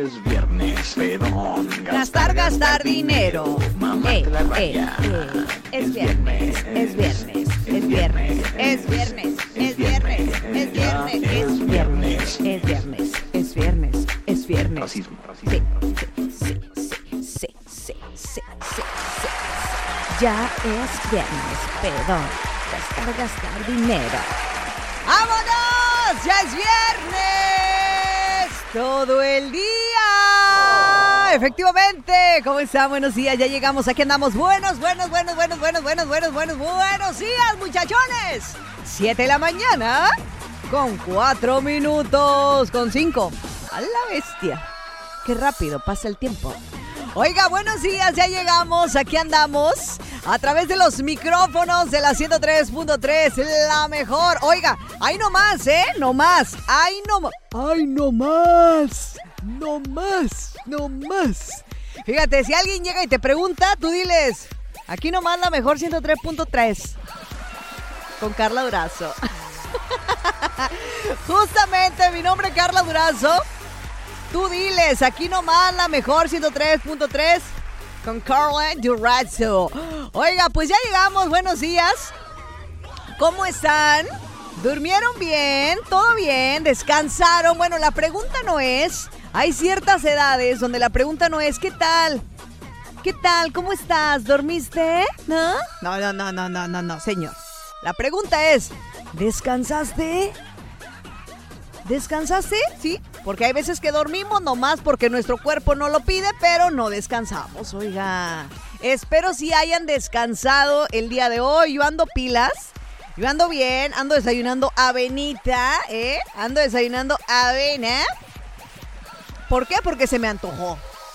es viernes, pedón. Gastar dinero. Mamarte la raya. Es viernes, es viernes, es viernes, es viernes, es viernes, es viernes, es viernes, es viernes, es viernes, es viernes. Racismo. Sí. Ya es viernes, pedón. Gastar dinero. ¡Vámonos! ¡Ya es viernes! ¡Todo el día! Efectivamente, ¿cómo están? Buenos días, ya llegamos, aquí andamos. Buenos días, muchachones. 7 de la mañana, con 4 minutos, con 5. A la bestia. Qué rápido pasa el tiempo. Oiga, buenos días, ya llegamos, aquí andamos a través de los micrófonos de la 103.3, la mejor. Oiga, ahí nomás, nomás. Fíjate, si alguien llega y te pregunta, tú diles, aquí nomás la mejor 103.3, con Carla Durazo. Justamente, mi nombre es Carla Durazo. Tú diles, aquí nomás la mejor 103.3 con Carla Durazo. Oiga, pues ya llegamos, buenos días. ¿Cómo están? ¿Durmieron bien? ¿Todo bien? ¿Descansaron? Bueno, la pregunta no es, hay ciertas edades donde la pregunta no es, ¿qué tal? ¿Qué tal? ¿Cómo estás? ¿Dormiste? ¿No? No, señor. La pregunta es, ¿descansaste? ¿Descansaste? Sí, porque hay veces que dormimos nomás porque nuestro cuerpo no lo pide, pero no descansamos, oiga. Espero si hayan descansado el día de hoy. Yo ando pilas, yo ando bien, ando desayunando avenita, Ando desayunando avena. ¿Por qué? Porque se me antojó.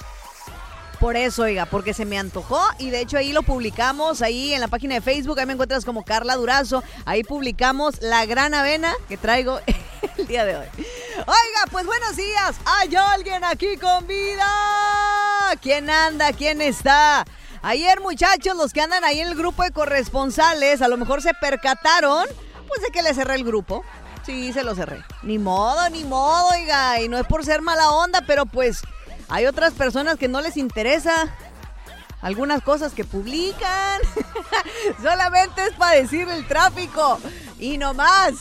Por eso, oiga, porque se me antojó y de hecho ahí lo publicamos, ahí en la página de Facebook, ahí me encuentras como Carla Durazo, ahí publicamos la gran avena que traigo el día de hoy. Oiga, pues buenos días, ¿hay alguien aquí con vida? ¿Quién anda? ¿Quién está? Ayer, muchachos, los que andan ahí en el grupo de corresponsales, a lo mejor se percataron, pues de que le cerré el grupo. Sí, se lo cerré. Ni modo, oiga, y no es por ser mala onda, pero pues hay otras personas que no les interesa algunas cosas que publican. Solamente es para decir el tráfico. Y no más.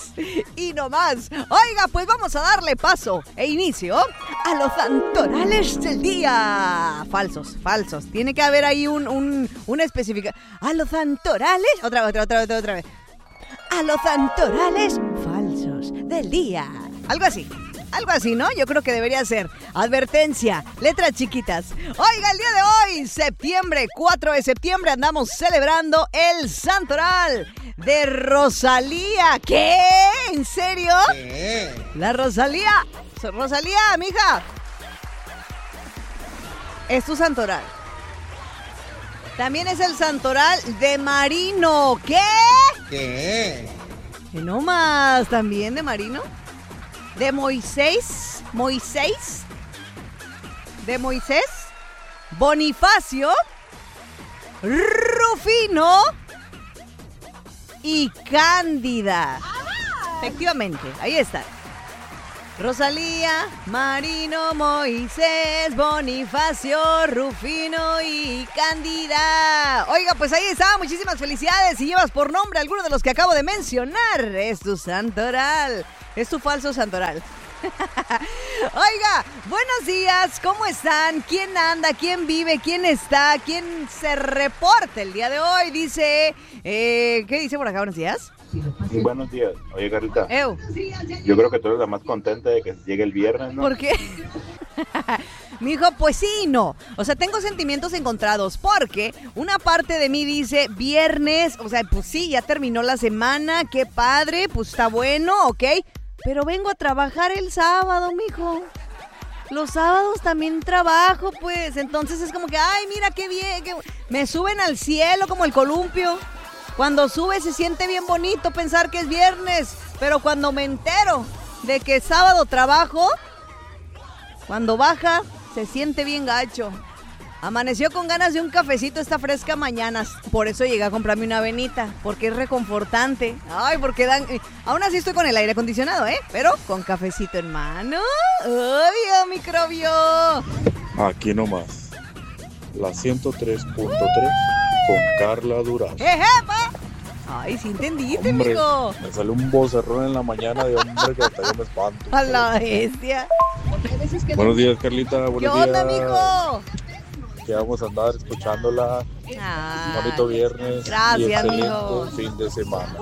Oiga, pues vamos a darle paso e inicio a los santorales del día. Falsos. Tiene que haber ahí una especificación. A los santorales. Otra vez. A los santorales falsos del día. Algo así, ¿no? Yo creo que debería ser. Advertencia, letras chiquitas. Oiga, el día de hoy, septiembre, 4 de septiembre, andamos celebrando el santoral de Rosalía. ¿Qué? ¿En serio? ¿Qué? La Rosalía, mija. Es tu santoral. También es el santoral de Marino. ¿Qué? ¿Qué? No más, también de Marino. De Moisés, Bonifacio, Rufino y Cándida. Efectivamente, ahí está. Rosalía, Marino, Moisés, Bonifacio, Rufino y Cándida. Oiga, pues ahí está, muchísimas felicidades. Si llevas por nombre alguno de los que acabo de mencionar, es tu santoral. Es tu falso santoral. Oiga, buenos días, ¿cómo están? ¿Quién anda? ¿Quién vive? ¿Quién está? ¿Quién se reporta el día de hoy? Dice, ¿qué dice por acá? Buenos días. Buenos días. Oye, Carlita. Ew. Yo creo que tú eres la más contenta de que llegue el viernes, ¿no? ¿Por qué? Mijo, pues sí y no. O sea, tengo sentimientos encontrados porque una parte de mí dice viernes, o sea, pues sí, ya terminó la semana, qué padre, pues está bueno, ¿ok? Pero vengo a trabajar el sábado, mijo. Los sábados también trabajo, pues. Entonces es como que, ay, mira qué bien. Me suben al cielo como el columpio. Cuando sube se siente bien bonito pensar que es viernes. Pero cuando me entero de que sábado trabajo, cuando baja se siente bien gacho. Amaneció con ganas de un cafecito esta fresca mañana. Por eso llegué a comprarme una avenita, porque es reconfortante. Ay, porque dan... aún así estoy con el aire acondicionado, pero con cafecito en mano. ¡Ay, microbio! Aquí nomás, la 103.3 con Carla Durazo. ¡Ejepa! Ay, sí entendiste, Hombre, mijo. me sale un vocerrón en la mañana de hombre que hasta yo me espanto. A la bestia. Buenos días, Carlita. ¿Qué Buenos onda, días. mijo? Que vamos a andar escuchándola. Ay, Bonito viernes. gracias, y excelente mijo. fin de semana.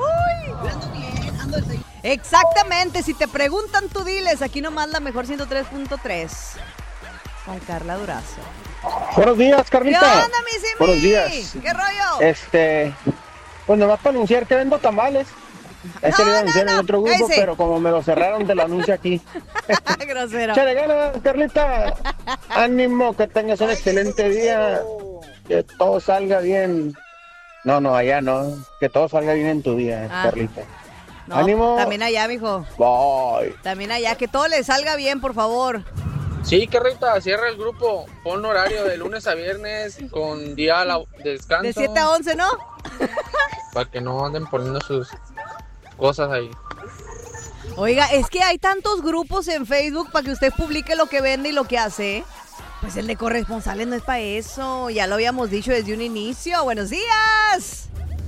Exactamente, si te preguntan, tú diles. Aquí nomás la mejor 103.3 con Carla Durazo. Buenos días, ¿Qué Carlita. onda, mi Simi? Buenos días. ¿Qué rollo? Pues nomás para anunciar que vendo tamales. Ese lo iba a anunciar en otro grupo, Cállese. pero como me lo cerraron, te lo anuncio aquí. Grosero. Échale ganas, Carlita. Ánimo, que tengas un excelente día. Que todo salga bien. No, allá no. Que todo salga bien en tu día, Carlita. No, ánimo. también allá, mijo. Bye. También allá, que todo le salga bien, por favor. Sí, Carlita, cierra el grupo. Pon horario de lunes a viernes con día de descanso. De 7 a 11, ¿no? Para que no anden poniendo sus cosas ahí. Oiga, es que hay tantos grupos en Facebook para que usted publique lo que vende y lo que hace. Pues el de corresponsales no es para eso. Ya lo habíamos dicho desde un inicio. ¡Buenos días!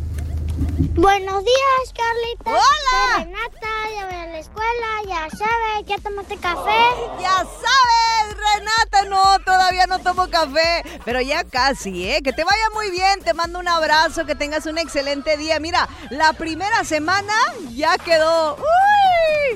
Buenos días, Carlita. ¡Hola! Soy Renata, ya voy a la escuela, ya sabes, ya tomaste café. Ya sabes, Renata, no, todavía no tomo café, pero ya casi, que te vaya muy bien, te mando un abrazo, que tengas un excelente día. Mira, la primera semana ya quedó. ¡Uy!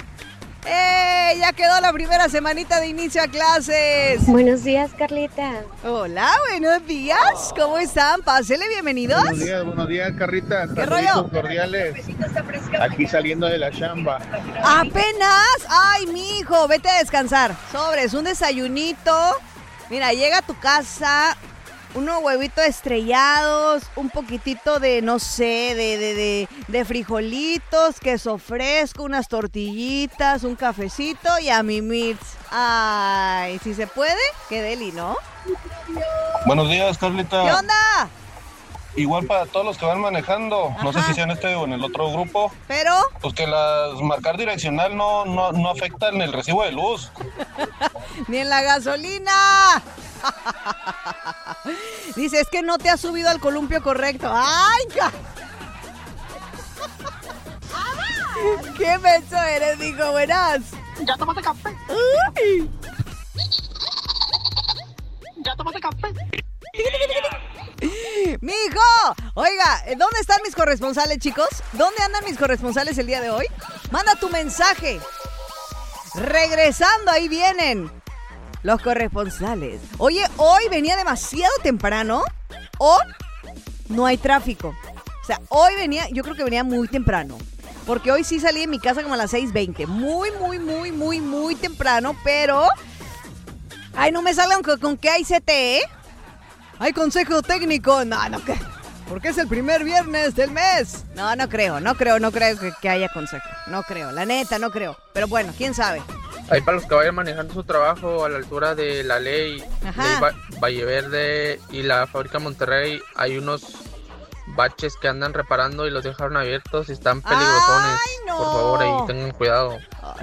Ya quedó la primera semanita de inicio a clases. Buenos días, Carlita. Hola, buenos días, ¿cómo están? Pásele, bienvenidos. Buenos días, Carlita. ¿Qué rollo? Saluditos cordiales. Aquí saliendo de la chamba. ¿Apenas? Ay, mijo, vete a descansar. Sobres, un desayunito. Mira, llega a tu casa, unos huevitos estrellados, un poquitito de, no sé, de frijolitos, queso fresco, unas tortillitas, un cafecito y a mimir. Ay, si se puede, qué deli, ¿no? Buenos días, Carlita. ¿Qué onda? Igual para todos los que van manejando, no sé si sea en este o en el otro grupo, Pero, pues que las marcar direccional no afectan el recibo de luz. ni en la gasolina. Dice, es que no te has subido al columpio correcto. ¡Ay! ¡Qué menso eres, dijo! Buenas. ¿Ya tomaste café? Uy. ¿Ya tomaste café? ¡Mijo! Oiga, ¿dónde están mis corresponsales, chicos? ¿Dónde andan mis corresponsales el día de hoy? Manda tu mensaje. Regresando, ahí vienen los corresponsales. Oye, hoy venía demasiado temprano o no hay tráfico. O sea, hoy venía, yo creo que venía muy temprano. Porque hoy sí salí de mi casa como a las 6:20. Muy temprano, pero... Ay, no me salgan con que hay CTE. ¿Hay consejo técnico? No, ¿qué? Porque es el primer viernes del mes. No creo que haya consejo. No creo, la neta, no creo. Pero bueno, quién sabe. Ahí para los que vayan manejando su trabajo a la altura de la ley, Valle Verde y la fábrica Monterrey, hay unos baches que andan reparando y los dejaron abiertos y están peligrosones. ¡Ay, no! Por favor, ahí tengan cuidado.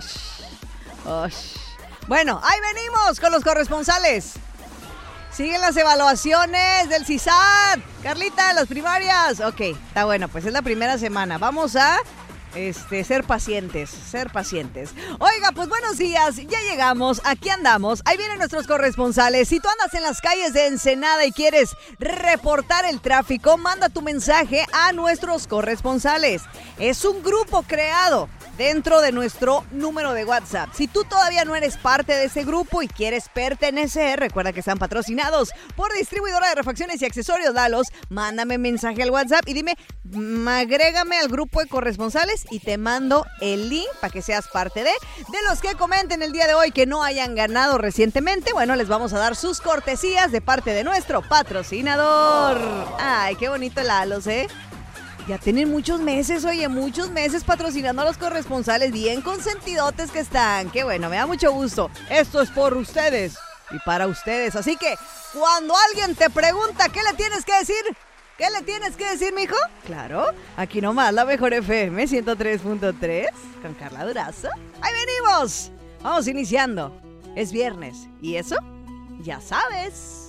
Bueno, ahí venimos con los corresponsales. Siguen las evaluaciones del CISAT. Carlita, las primarias. Ok, está bueno, pues es la primera semana. Vamos a ser pacientes. Oiga, pues buenos días, ya llegamos, aquí andamos. Ahí vienen nuestros corresponsales. Si tú andas en las calles de Ensenada y quieres reportar el tráfico, manda tu mensaje a nuestros corresponsales. Es un grupo creado dentro de nuestro número de WhatsApp. Si tú todavía no eres parte de ese grupo y quieres pertenecer, recuerda que están patrocinados por Distribuidora de Refacciones y Accesorios Dalos. Mándame mensaje al WhatsApp y dime, agrégame al grupo de corresponsales y te mando el link para que seas parte de los que comenten el día de hoy que no hayan ganado recientemente. Bueno, les vamos a dar sus cortesías de parte de nuestro patrocinador. Ay, qué bonito el Dalos, Ya tienen muchos meses patrocinando a los corresponsales, bien consentidotes que están. Qué bueno, me da mucho gusto. Esto es por ustedes y para ustedes. Así que cuando alguien te pregunta qué le tienes que decir, ¿qué le tienes que decir, mijo? Claro, aquí nomás la mejor FM 103.3 con Carla Durazo. ¡Ahí venimos! Vamos iniciando. Es viernes y eso ya sabes.